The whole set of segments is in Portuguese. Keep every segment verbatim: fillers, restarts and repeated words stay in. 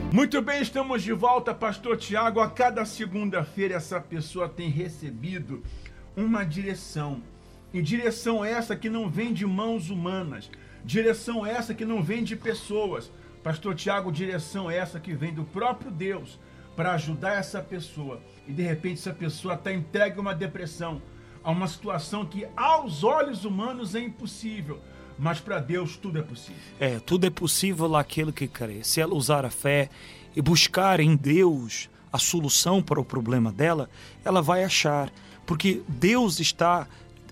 Muito bem, estamos de volta, Pastor Tiago. A cada segunda-feira essa pessoa tem recebido uma direção. E direção essa que não vem de mãos humanas. Direção essa que não vem de pessoas. Pastor Tiago, direção essa que vem do próprio Deus para ajudar essa pessoa. E de repente essa pessoa está entregue a uma depressão, a uma situação que aos olhos humanos é impossível. Mas para Deus tudo é possível. É, tudo é possível àquele que crê. Se ela usar a fé e buscar em Deus a solução para o problema dela, ela vai achar. Porque Deus está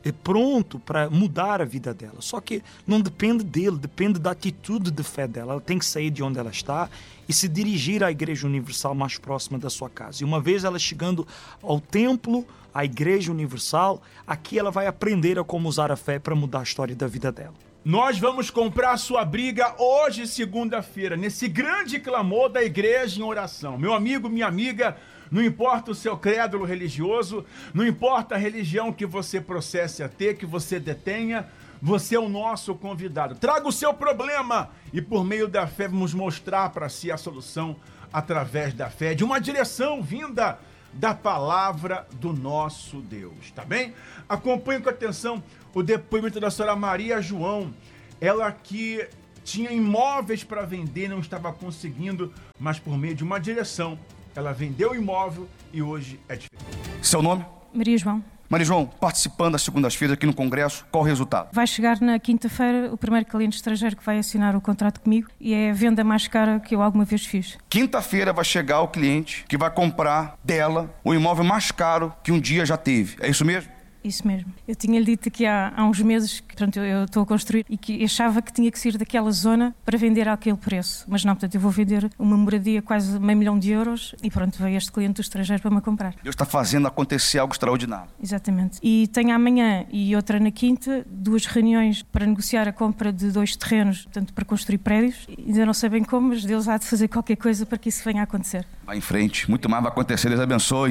pronto para mudar a vida dela. Só que não depende dele, depende da atitude de fé dela. Ela tem que sair de onde ela está e se dirigir à Igreja Universal mais próxima da sua casa. E uma vez ela chegando ao templo, à Igreja Universal, aqui ela vai aprender a como usar a fé para mudar a história da vida dela. Nós vamos comprar a sua briga hoje, segunda-feira, nesse grande clamor da igreja em oração. Meu amigo, minha amiga, não importa o seu crédulo religioso, não importa a religião que você processe a ter, que você detenha, você é o nosso convidado. Traga o seu problema e por meio da fé vamos mostrar para si a solução através da fé, de uma direção vinda da palavra do nosso Deus, tá bem? Acompanhe com atenção o depoimento da senhora Maria João, ela que tinha imóveis para vender, não estava conseguindo, mas por meio de uma direção, ela vendeu o imóvel e hoje é diferente. Seu nome? Maria João. Maria João, participando das segundas-feiras aqui no Congresso, qual o resultado? Vai chegar na quinta-feira o primeiro cliente estrangeiro que vai assinar o contrato comigo e é a venda mais cara que eu alguma vez fiz. Quinta-feira vai chegar o cliente que vai comprar dela o imóvel mais caro que um dia já teve. É isso mesmo? Isso mesmo. Eu tinha-lhe dito aqui há, há uns meses que portanto, eu estou a construir e que achava que tinha que sair daquela zona para vender àquele preço. Mas não, portanto, eu vou vender uma moradia quase meio milhão de euros e pronto, veio este cliente do estrangeiro para me comprar. Deus está fazendo acontecer algo extraordinário. Exatamente. E tenho amanhã e outra na quinta, duas reuniões para negociar a compra de dois terrenos, portanto, para construir prédios. Ainda não sei bem como, mas Deus há de fazer qualquer coisa para que isso venha a acontecer. Vai em frente, muito mais vai acontecer, Deus abençoe.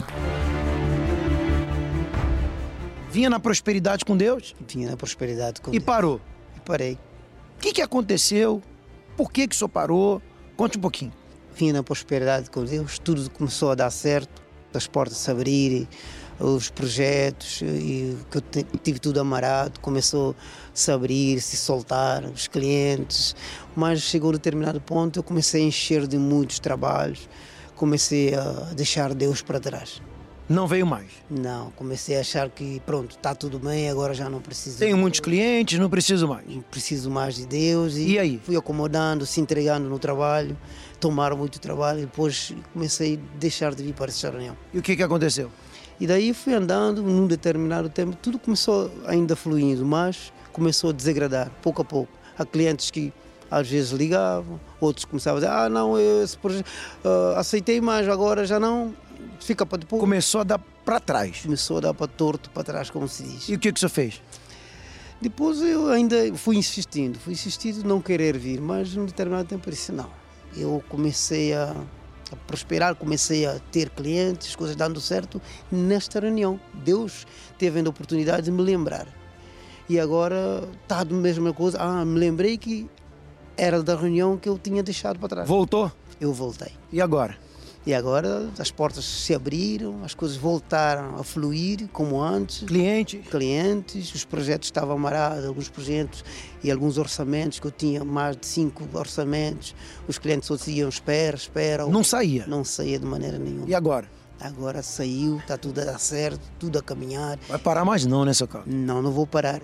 Vinha na prosperidade com Deus? Vinha na prosperidade com e Deus. E parou? E parei. O que, que aconteceu? Por que, que o senhor parou? Conte um pouquinho. Vinha na prosperidade com Deus, tudo começou a dar certo, as portas se abrirem, os projetos, e que eu tive tudo amarrado, começou a se abrir, se soltar, os clientes, mas chegou a um determinado ponto, eu comecei a encher de muitos trabalhos, comecei a deixar Deus para trás. Não veio mais? Não, comecei a achar que pronto, está tudo bem, agora já não preciso. Tenho muitos clientes, não preciso mais. Não preciso mais de Deus. E, e aí? Fui acomodando, se entregando no trabalho, tomaram muito trabalho, depois comecei a deixar de vir para essa reunião. E o que, que aconteceu? E daí fui andando, num determinado tempo, tudo começou ainda fluindo, mas começou a desagradar, pouco a pouco. Há clientes que às vezes ligavam, outros começavam a dizer, ah não, eu esse projeto, uh, aceitei, mas agora já não... Fica para depois. Começou a dar para trás. Começou a dar para torto, para trás, como se diz. E o que é que o senhor fez? Depois eu ainda fui insistindo, fui insistindo não querer vir, mas num determinado tempo eu disse não. Eu comecei a, a prosperar, comecei a ter clientes, as coisas dando certo nesta reunião. Deus teve a oportunidade de me lembrar. E agora está a mesma coisa. Ah, me lembrei que era da reunião que eu tinha deixado para trás. Voltou? Eu voltei. E agora? E agora as portas se abriram, as coisas voltaram a fluir como antes. Clientes? Clientes, os projetos estavam amarrados, alguns projetos e alguns orçamentos, que eu tinha mais de cinco orçamentos. Os clientes só diziam espera, espera. Não saía? Não saía de maneira nenhuma. E agora? Agora saiu, está tudo a dar certo, tudo a caminhar. Vai parar mais não, né, seu Carlos? Não, não vou parar.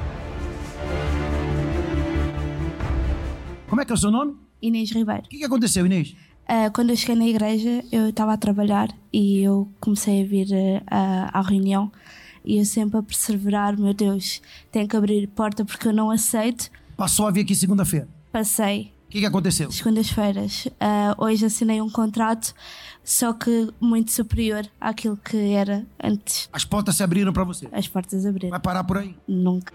Como é que é o seu nome? Inês Ribeiro. O que, que aconteceu, Inês? Uh, quando eu cheguei na igreja, eu estava a trabalhar e eu comecei a vir uh, à reunião e eu sempre a perseverar, meu Deus, tenho que abrir a porta porque eu não aceito. Passou a vir aqui segunda-feira? Passei. O que, que aconteceu? Segundas-feiras. Uh, hoje assinei um contrato, só que muito superior àquilo que era antes. As portas se abriram para você? As portas abriram. Vai parar por aí? Nunca.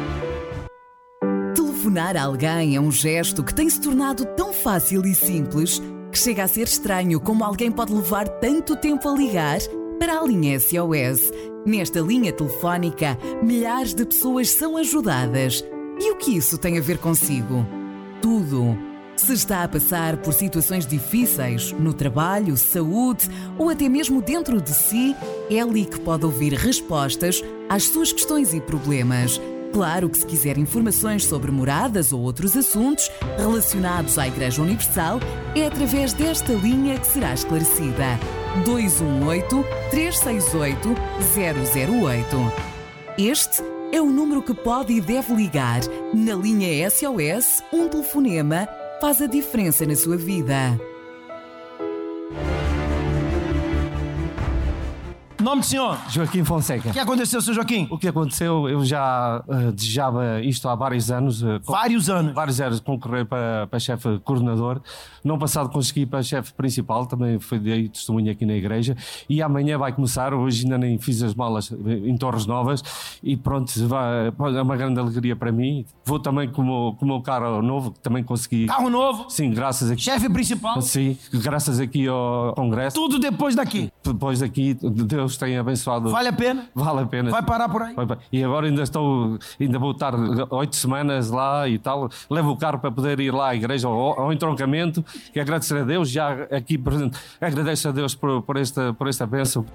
Telefonar a alguém é um gesto que tem se tornado tão fácil e simples que chega a ser estranho como alguém pode levar tanto tempo a ligar para a linha S O S. Nesta linha telefónica, milhares de pessoas são ajudadas. E o que isso tem a ver consigo? Tudo. Se está a passar por situações difíceis no trabalho, saúde ou até mesmo dentro de si, é ali que pode ouvir respostas às suas questões e problemas. Claro que se quiser informações sobre moradas ou outros assuntos relacionados à Igreja Universal, é através desta linha que será esclarecida. dois um oito, três seis oito, zero zero oito. Este é o número que pode e deve ligar. Na linha S O S, um telefonema faz a diferença na sua vida. Nome do senhor? Joaquim Fonseca. O que aconteceu, seu Joaquim? O que aconteceu, eu já uh, desejava isto há vários anos. Uh, vários anos? Vários anos, concorrer para, para chefe coordenador. No passado consegui para chefe principal, também foi de testemunha aqui na igreja. E amanhã vai começar, hoje ainda nem fiz as malas em Torres Novas. E pronto, vai, é uma grande alegria para mim. Vou também com o, com o meu carro novo, que também consegui. Carro novo? Sim, graças aqui. Chefe principal? Sim, graças aqui ao Congresso. Tudo depois daqui? Depois daqui, Deus tem abençoado. Vale a pena? Vale a pena. Vai parar por aí? E agora ainda estou, ainda vou estar oito semanas lá e tal. Levo o carro para poder ir lá à igreja, ao, ao entroncamento, e agradecer a Deus, já aqui presente, agradeço a Deus por, por, esta, por esta bênção.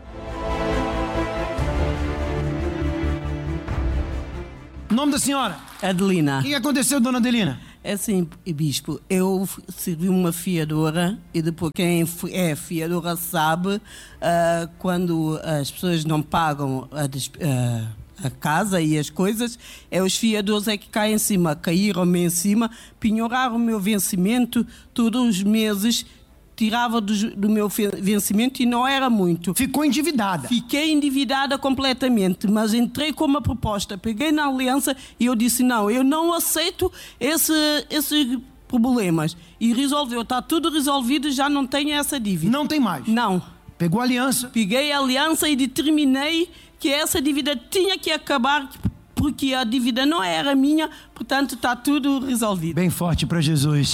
Nome da senhora? Adelina. O que aconteceu, dona Adelina? É assim, bispo, eu servi uma fiadora e depois quem é fiadora sabe uh, quando as pessoas não pagam a, uh, a casa e as coisas, é os fiadores é que caem em cima, caíram-me em cima, penhoraram o meu vencimento todos os meses, tirava do, do meu vencimento e não era muito. Ficou endividada? Fiquei endividada completamente, mas entrei com uma proposta, peguei na aliança e eu disse, não, eu não aceito esse, esses problemas. E resolveu, está tudo resolvido, já não tenho essa dívida. Não tem mais? Não. Pegou a aliança? Peguei a aliança e determinei que essa dívida tinha que acabar, porque a dívida não era minha, portanto está tudo resolvido. Bem forte para Jesus.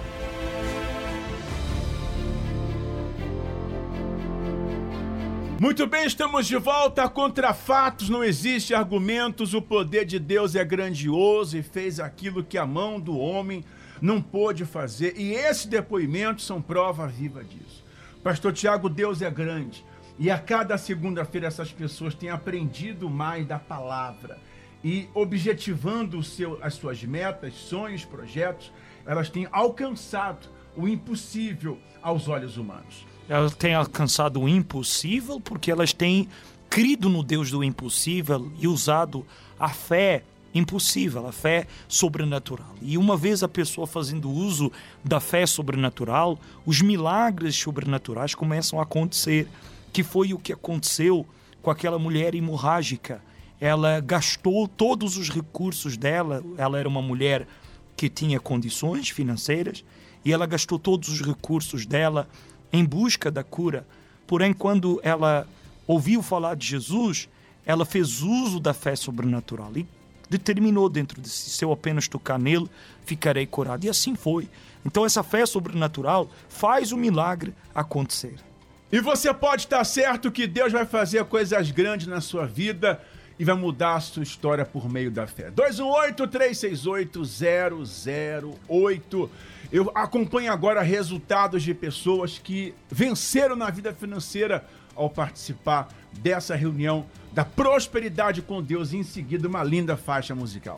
Muito bem, estamos de volta. Contra fatos não existe argumentos. O poder de Deus é grandioso e fez aquilo que a mão do homem não pôde fazer. E esses depoimentos são prova viva disso. Pastor Tiago, Deus é grande. E a cada segunda-feira essas pessoas têm aprendido mais da palavra. E objetivando o seu, as suas metas, sonhos, projetos, elas têm alcançado o impossível aos olhos humanos. Elas têm alcançado o impossível porque elas têm crido no Deus do impossível e usado a fé impossível, a fé sobrenatural. E uma vez a pessoa fazendo uso da fé sobrenatural, os milagres sobrenaturais começam a acontecer, que foi o que aconteceu com aquela mulher hemorrágica. Ela gastou todos os recursos dela, ela era uma mulher que tinha condições financeiras, e ela gastou todos os recursos dela em busca da cura. Porém, quando ela ouviu falar de Jesus, ela fez uso da fé sobrenatural e determinou dentro de si, se eu apenas tocar nele, ficarei curado. E assim foi. Então essa fé sobrenatural faz o milagre acontecer. E você pode estar certo que Deus vai fazer coisas grandes na sua vida e vai mudar a sua história por meio da fé. dois um oito, três seis oito, zero zero oito. Eu acompanho agora resultados de pessoas que venceram na vida financeira ao participar dessa reunião da prosperidade com Deus e em seguida uma linda faixa musical.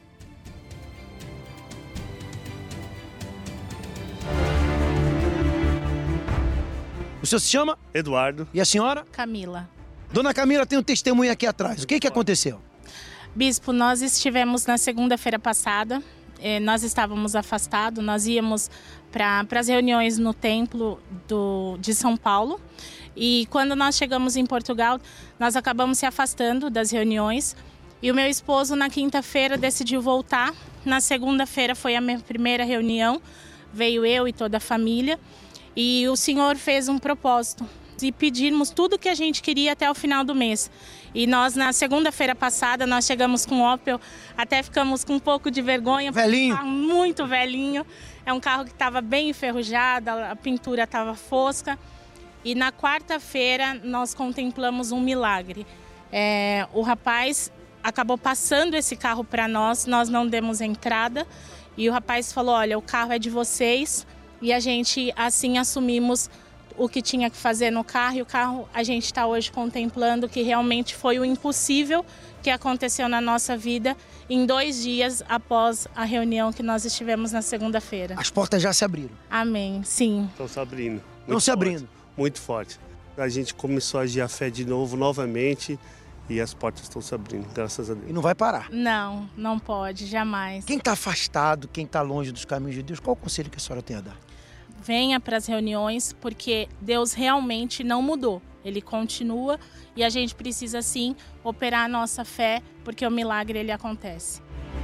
O senhor se chama? Eduardo. E a senhora? Camila. Dona Camila tem um testemunho aqui atrás. O que que aconteceu? Bispo, nós estivemos na segunda-feira passada, eh, nós estávamos afastados, nós íamos para as reuniões no templo do, de São Paulo. E quando nós chegamos em Portugal, nós acabamos se afastando das reuniões. E o meu esposo, na quinta-feira, decidiu voltar. Na segunda-feira foi a minha primeira reunião. Veio eu e toda a família. E o Senhor fez um propósito de pedirmos tudo que a gente queria até o final do mês. E nós, na segunda-feira passada, nós chegamos com o Opel, até ficamos com um pouco de vergonha. Velhinho? Um carro muito velhinho. É um carro que estava bem enferrujado, a pintura estava fosca. E na quarta-feira nós contemplamos um milagre. É, o rapaz acabou passando esse carro para nós, nós não demos entrada. E o rapaz falou, olha, o carro é de vocês, e a gente assim assumimos o que tinha que fazer no carro, e o carro a gente está hoje contemplando que realmente foi o impossível que aconteceu na nossa vida em dois dias após a reunião que nós estivemos na segunda-feira. As portas já se abriram. Amém, sim. Estão se abrindo. Estão se abrindo. Muito forte. A gente começou a agir a fé de novo, novamente, e as portas estão se abrindo, graças a Deus. E não vai parar. Não, não pode, jamais. Quem está afastado, quem está longe dos caminhos de Deus, qual o conselho que a senhora tem a dar? Venha para as reuniões, porque Deus realmente não mudou. Ele continua e a gente precisa, sim, operar a nossa fé, porque o milagre, ele acontece.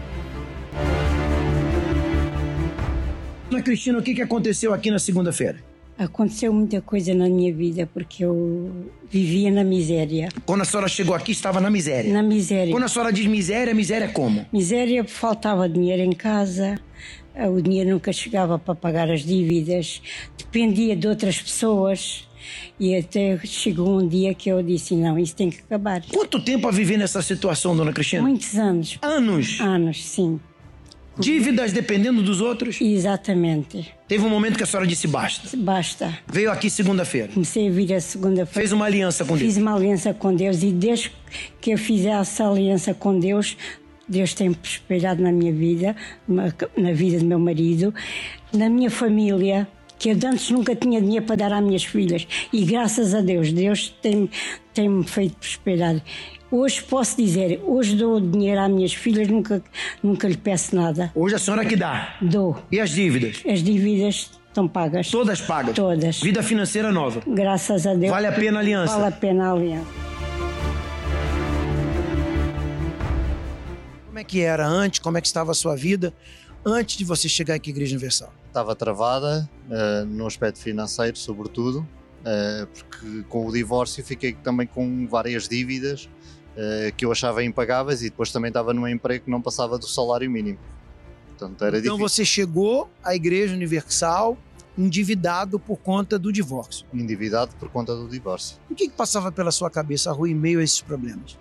Ana Cristina, o que que aconteceu aqui na segunda-feira? Aconteceu muita coisa na minha vida, porque eu vivia na miséria. Quando a senhora chegou aqui, estava na miséria? Na miséria. Quando a senhora diz miséria, miséria como? Miséria, faltava dinheiro em casa, o dinheiro nunca chegava para pagar as dívidas, dependia de outras pessoas. E até chegou um dia que eu disse, não, isso tem que acabar. Quanto tempo a viver nessa situação, dona Cristina? Muitos anos. Anos? Anos, sim. Dívidas dependendo dos outros? Exatamente. Teve um momento que a senhora disse basta? Basta. Veio aqui segunda-feira? Comecei a vir a segunda-feira. Fez uma aliança com Deus? Fiz uma aliança com Deus, e desde que eu fiz essa aliança com Deus, Deus tem prosperado na minha vida, na vida do meu marido, na minha família, que eu antes nunca tinha dinheiro para dar às minhas filhas. E graças a Deus, Deus tem, tem-me feito prosperar. Hoje posso dizer, hoje dou dinheiro às minhas filhas, nunca, nunca lhe peço nada. Hoje a senhora que dá? Dou. E as dívidas? As dívidas estão pagas. Todas pagas? Todas. Vida financeira nova? Graças a Deus. Vale a pena a aliança? Vale a pena a aliança. Como é que era antes? Como é que estava a sua vida antes de você chegar aqui à Igreja Universal? Estava travada, uh, no aspecto financeiro, sobretudo, uh, porque com o divórcio fiquei também com várias dívidas uh, que eu achava impagáveis, e depois também estava num emprego que não passava do salário mínimo. Portanto, era então difícil. Você chegou à Igreja Universal endividado por conta do divórcio? Endividado por conta do divórcio. O que, que passava pela sua cabeça, Rui, em meio a esses problemas?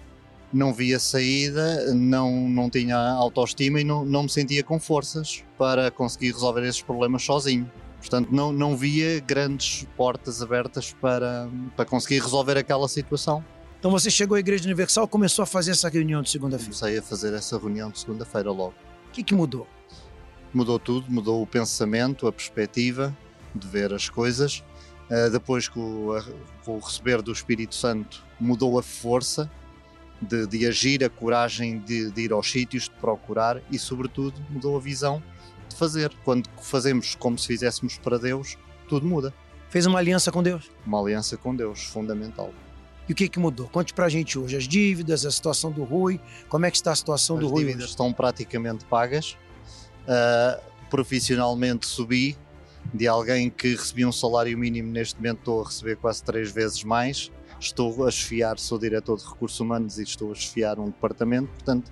Não via saída, não, não tinha autoestima e não, não me sentia com forças para conseguir resolver esses problemas sozinho. Portanto, não, não via grandes portas abertas para, para conseguir resolver aquela situação. Então você chegou à Igreja Universal e começou a fazer essa reunião de segunda-feira? Comecei a fazer essa reunião de segunda-feira logo. O que, que mudou? Mudou tudo, mudou o pensamento, a perspectiva de ver as coisas. Uh, depois com o, com o receber do Espírito Santo, mudou a força De, de agir, a coragem de, de ir aos sítios, de procurar, e sobretudo mudou a visão de fazer. Quando fazemos como se fizéssemos para Deus, tudo muda. Fez uma aliança com Deus? Uma aliança com Deus, fundamental. E o que que mudou? Conte pra gente hoje as dívidas, a situação do Rui, como é que está a situação As do Rui hoje? As dívidas estão praticamente pagas. Uh, profissionalmente subi, de alguém que recebia um salário mínimo, neste momento estou a receber quase três vezes mais. Estou a chefiar, sou diretor de recursos humanos e estou a chefiar um departamento, portanto,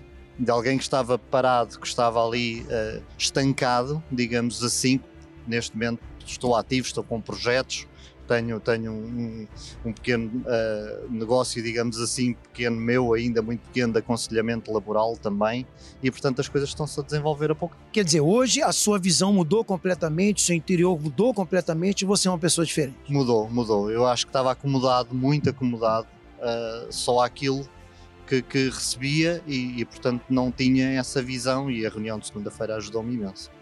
de alguém que estava parado, que estava ali uh, estancado, digamos assim. Neste momento estou ativo, estou com projetos, tenho, tenho um, um pequeno uh, negócio, digamos assim, pequeno meu ainda, muito pequeno, de aconselhamento laboral também, e portanto as coisas estão-se a desenvolver a pouco. Quer dizer, hoje a sua visão mudou completamente, o seu interior mudou completamente e você é uma pessoa diferente? Mudou, mudou. Eu acho que estava acomodado, muito acomodado, uh, só àquilo que, que recebia e, e portanto não tinha essa visão, e a reunião de segunda-feira ajudou-me imenso.